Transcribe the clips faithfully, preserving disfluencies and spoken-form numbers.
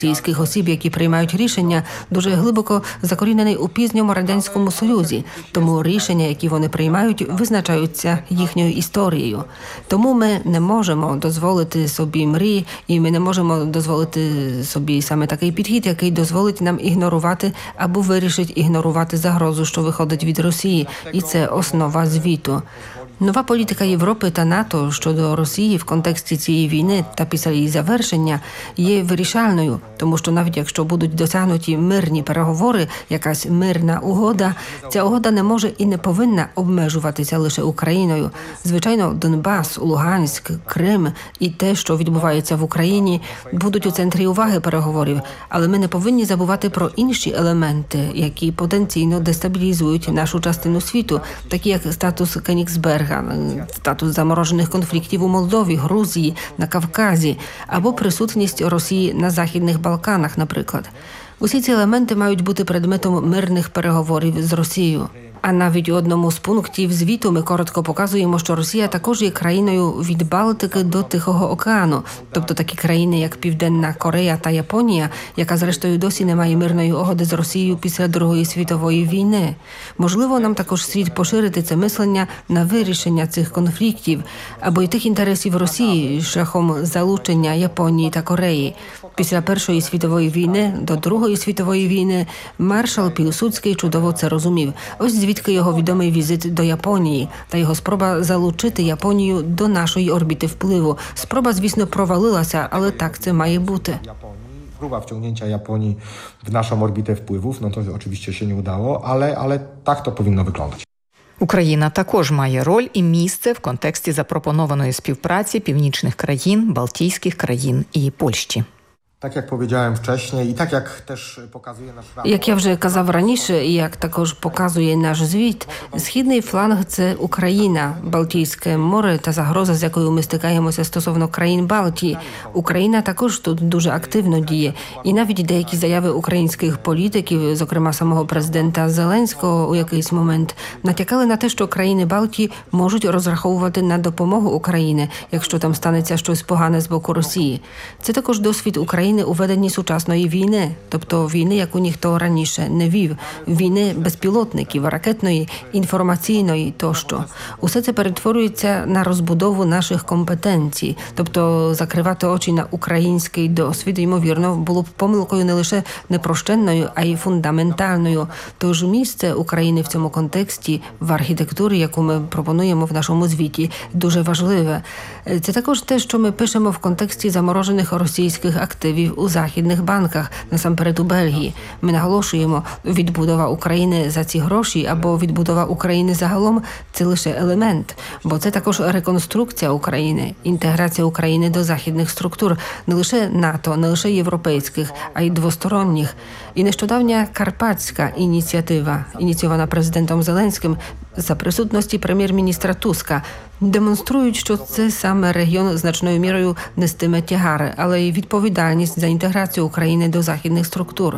російських осіб, які приймають рішення, дуже глибоко закорінений у пізньому Радянському Союзі. Тому рішення, які вони приймають, визначаються їхньою історією. Тому ми не можемо дозволити собі мрії, і ми не можемо дозволити собі саме такий підхід, який дозволить нам ігнорувати або вирішить ігнорувати загрозу, що виходить від Росії. І це основа звіту. Нова політика Європи та НАТО щодо Росії в контексті цієї війни та після її завершення є вирішальною, тому що навіть якщо будуть досягнуті мирні переговори, якась мирна угода, ця угода не може і не повинна обмежуватися лише Україною. Звичайно, Донбас, Луганськ, Крим і те, що відбувається в Україні, будуть у центрі уваги переговорів, але ми не повинні забувати про інші елементи, які потенційно дестабілізують нашу частину світу, такі як статус Кенігсберга, статус заморожених конфліктів у Молдові, Грузії, на Кавказі, або присутність Росії на Західних Балканах, наприклад. Усі ці елементи мають бути предметом мирних переговорів з Росією. А навіть у одному з пунктів звіту ми коротко показуємо, що Росія також є країною від Балтики до Тихого океану, тобто такі країни, як Південна Корея та Японія, яка зрештою досі не має мирної угоди з Росією після Другої світової війни. Можливо, нам також слід поширити це мислення на вирішення цих конфліктів або й тих інтересів Росії шляхом залучення Японії та Кореї. Після Першої світової війни до Другої світової війни маршал Пілсудський чудово це розумів. Ось звідки його відомий візит до Японії та його спроба залучити Японію до нашої орбіти впливу. Спроба, звісно, провалилася, але так це має бути. Próba wciągnięcia Japonii w naszą orbitę wpływów, no to oczywiście się nie udało, ale, ale tak to powinno wyglądać. Україна також має роль і місце в контексті запропонованої співпраці північних країн, Балтійських країн і Польщі. Так як powiedziałem wcześniej i tak jak też pokazuje nasz raport. Як я вже казав раніше, і як також показує наш звіт, східний фланг – це Україна, Балтійське море та загроза, з якою ми стикаємося стосовно країн Балтії. Україна також тут дуже активно діє. І навіть деякі заяви українських політиків, зокрема самого президента Зеленського у якийсь момент, натякали на те, що країни Балтії можуть розраховувати на допомогу України, якщо там станеться щось погане з боку Росії. Це також досвід України у веденні сучасної війни, тобто війни, яку ніхто раніше не вів, війни безпілотників, ракетної, інформаційної тощо. Усе це перетворюється на розбудову наших компетенцій, тобто закривати очі на український досвід, ймовірно, було б помилкою не лише непрощенною, а й фундаментальною. Тож місце України в цьому контексті, в архітектурі, яку ми пропонуємо в нашому звіті, дуже важливе. Це також те, що ми пишемо в контексті заморожених російських активів у західних банках, насамперед у Бельгії. Ми наголошуємо, відбудова України за ці гроші або відбудова України загалом – це лише елемент, бо це також реконструкція України, інтеграція України до західних структур, не лише НАТО, не лише європейських, а й двосторонніх. І нещодавня карпатська ініціатива, ініційована президентом Зеленським за присутності прем'єр-міністра Туска, демонструють, що це саме регіон значною мірою нестиме тягари, але й відповідальність за інтеграцію України до західних структур.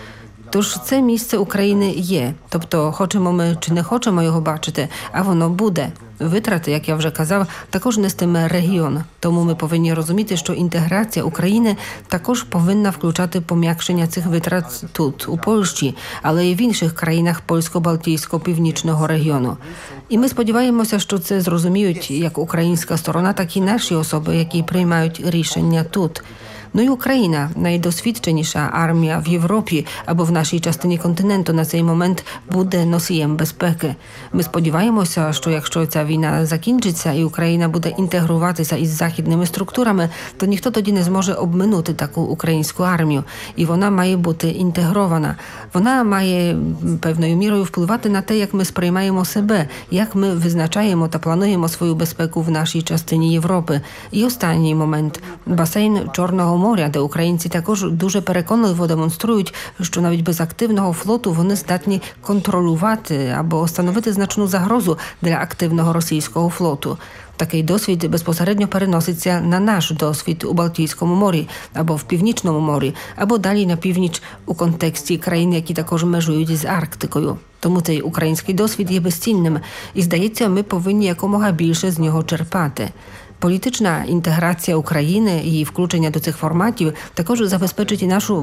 Тож це місце України є, тобто хочемо ми чи не хочемо його бачити, а воно буде. Витрати, як я вже казав, також нестиме регіон. Тому ми повинні розуміти, що інтеграція України також повинна включати пом'якшення цих витрат тут, у Польщі, але й в інших країнах польсько-балтійсько-північного регіону. І ми сподіваємося, що це зрозуміють як українська сторона, так і наші особи, які приймають рішення тут. Ну і Україна, найдосвідченіша армія в Європі або в нашій частині континенту на цей момент буде носієм безпеки. Ми сподіваємося, що якщо ця війна закінчиться і Україна буде інтегруватися із західними структурами, то ніхто тоді не зможе обминути таку українську армію. І вона має бути інтегрована. Вона має певною мірою впливати на те, як ми сприймаємо себе, як ми визначаємо та плануємо свою безпеку в нашій частині Європи. І останній момент – басейн Чорного моря, де українці також дуже переконливо демонструють, що навіть без активного флоту вони здатні контролювати або становити значну загрозу для активного російського флоту. Такий досвід безпосередньо переноситься на наш досвід у Балтійському морі, або в Північному морі, або далі на північ у контексті країн, які також межують з Арктикою. Тому цей український досвід є безцінним, і, здається, ми повинні якомога більше з нього черпати. Політична інтеграція України і включення до цих форматів також забезпечить і нашу